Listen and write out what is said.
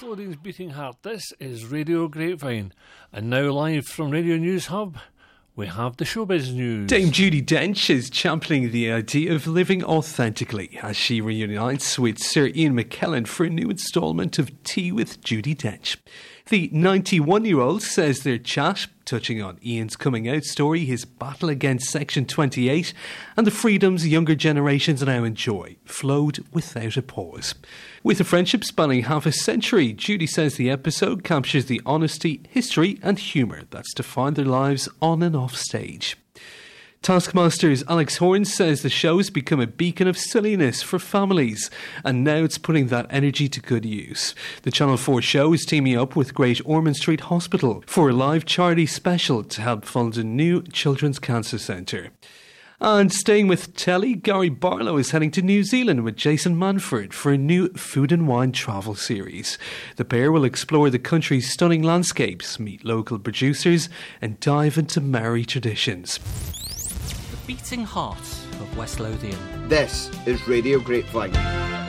West Lothian's beating heart. This is Radio Grapevine. And now live from Radio News Hub, we have the showbiz news. Dame Judi Dench is championing the idea of living authentically as she reunites with Sir Ian McKellen for a new instalment of Tea with Judi Dench. The 91-year-old says their chat, touching on Ian's coming out story, his battle against Section 28 and the freedoms younger generations now enjoy, flowed without a pause. With a friendship spanning half a century, Judi says the episode captures the honesty, history and humour that's defined their lives on and off stage. Taskmaster's Alex Horne says the show has become a beacon of silliness for families, and now it's putting that energy to good use. The Channel 4 show is teaming up with Great Ormond Street Hospital for a live charity special to help fund a new children's cancer centre. And staying with telly, Gary Barlow is heading to New Zealand with Jason Manford for a new food and wine travel series. The pair will explore the country's stunning landscapes, meet local producers and dive into Maori traditions. Beating heart of West Lothian. This is Radio Grapevine.